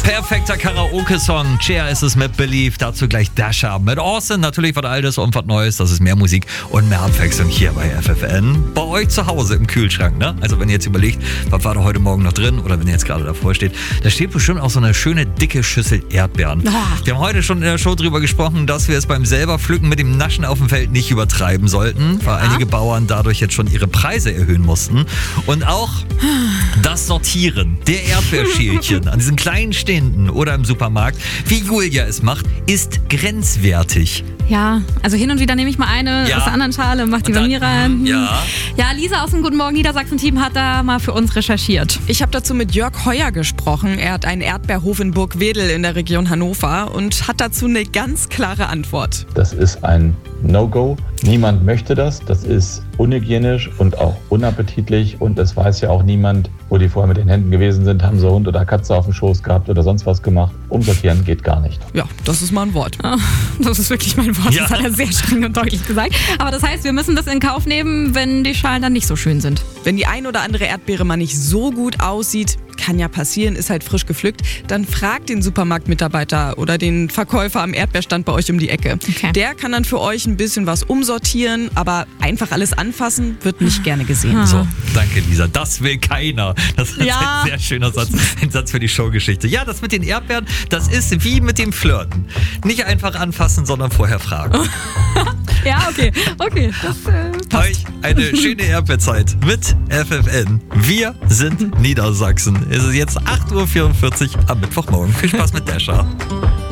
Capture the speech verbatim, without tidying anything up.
Perfekter Karaoke-Song. Cher ist es mit Believe. Dazu gleich Dasha mit Austin. Natürlich was Altes und was Neues. Das ist mehr Musik und mehr Abwechslung hier bei F F N. Bei euch zu Hause im Kühlschrank, ne? Also wenn ihr jetzt überlegt, was war da heute Morgen noch drin oder wenn ihr jetzt gerade davor steht, da steht bestimmt auch so eine schöne dicke Schüssel Erdbeeren. Oh. Wir haben heute schon in der Show drüber gesprochen, dass wir es beim selber pflücken mit dem Naschen auf dem Feld nicht übertreiben sollten, weil ja. einige Bauern dadurch jetzt schon ihre Preise erhöhen mussten. Und auch das Sortieren der Erdbeerschälchen an diesen kleinen Ständen oder im Supermarkt, wie Julia es macht, ist grenzwertig. Ja, also hin und wieder nehme ich mal eine ja. aus der anderen Schale und mache die und bei mir rein. Ja. ja, Lisa aus dem Guten Morgen Niedersachsen-Team hat da mal für uns recherchiert. Ich habe dazu mit Jörg Heuer gesprochen. Er hat einen Erdbeerhof in Burgwedel in der Region Hannover und hat dazu eine ganz klare Antwort. Das ist ein No-Go. Niemand möchte das. Das ist unhygienisch und auch unappetitlich und es weiß ja auch niemand, wo die vorher mit den Händen gewesen sind, haben sie Hund oder Katze auf dem Schoß gehabt oder sonst was gemacht. Umsortieren geht gar nicht. Ja, das ist mal ein Wort. Oh, das ist wirklich mein Wort. Ja. Das hat er sehr streng und deutlich gesagt. Aber das heißt, wir müssen das in Kauf nehmen, wenn die Schalen dann nicht so schön sind. Wenn die ein oder andere Erdbeere mal nicht so gut aussieht, kann ja passieren, ist halt frisch gepflückt, dann fragt den Supermarktmitarbeiter oder den Verkäufer am Erdbeerstand bei euch um die Ecke. Okay. Der kann dann für euch ein bisschen was umsortieren, aber einfach alles anfassen wird nicht gerne gesehen. So, danke Lisa. Das will keiner. Das ist ja. ein sehr schöner Satz. Ein Satz für die Showgeschichte. Ja, das mit den Erdbeeren, das ist wie mit dem Flirten. Nicht einfach anfassen, sondern vorher fragen. Ja, okay. Okay, das äh, passt. Euch eine schöne Erdbeerzeit mit F F N. Wir sind Niedersachsen. Es ist jetzt acht Uhr vierundvierzig am Mittwochmorgen. Viel Spaß mit Dasha.